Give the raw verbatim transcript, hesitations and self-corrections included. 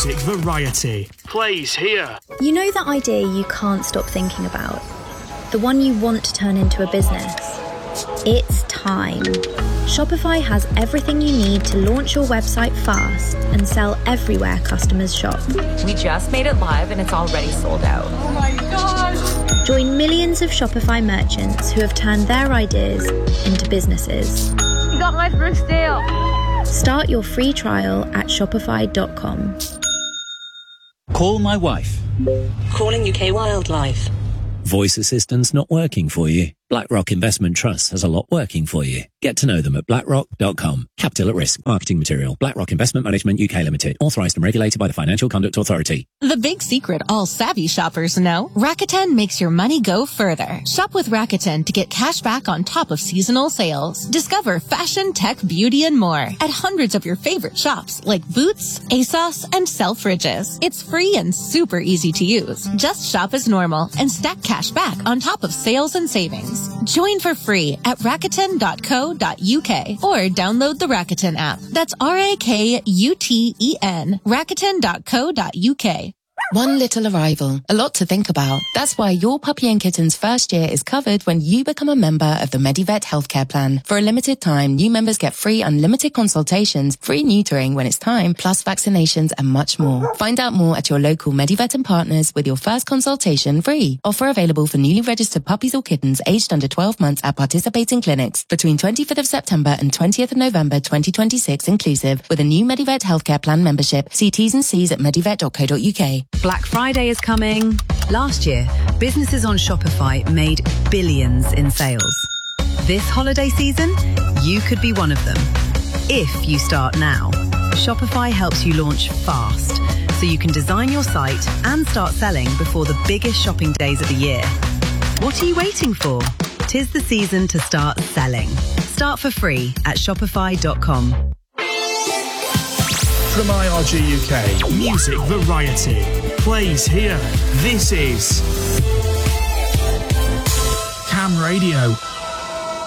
Music variety plays here. You know that idea you can't stop thinking about? The one you want to turn into a business? It's time. Shopify has everything you need to launch your website fast and sell everywhere customers shop. We just made it live and it's already sold out. Oh my gosh! Join millions of Shopify merchants who have turned their ideas into businesses. You got my first deal. Start your free trial at shopify dot com. Call my wife. Calling U K Wildlife. Voice assistant's not working for you? BlackRock Investment Trust has a lot working for you. Get to know them at blackrock dot com. Capital at risk. Marketing material. BlackRock Investment Management U K Limited. Authorised and regulated by the Financial Conduct Authority. The big secret all savvy shoppers know. Rakuten makes your money go further. Shop with Rakuten to get cash back on top of seasonal sales. Discover fashion, tech, beauty, and more at hundreds of your favorite shops like Boots, ASOS, and Selfridges. It's free and super easy to use. Just shop as normal and stack cash back on top of sales and savings. Join for free at rakuten dot co dot u k or download the Rakuten app. That's R A K U T E N, rakuten dot co dot u k. One little arrival, a lot to think about. That's why your puppy and kitten's first year is covered when you become a member of the Medivet Healthcare Plan. For a limited time, new members get free unlimited consultations, free neutering when it's time, plus vaccinations and much more. Find out more at your local Medivet and partners with your first consultation free. Offer available for newly registered puppies or kittens aged under twelve months at participating clinics between twenty-fifth of September and twentieth of November twenty twenty-six inclusive with a new Medivet Healthcare Plan membership. See T's and C's at medivet dot co dot u k. Black Friday is coming. Last year, businesses on Shopify made billions in sales. This holiday season, you could be one of them. If you start now, Shopify helps you launch fast, so you can design your site and start selling before the biggest shopping days of the year. What are you waiting for? 'Tis the season to start selling. Start for free at shopify dot com. From I R G U K, Music variety plays here. This is Cam Radio.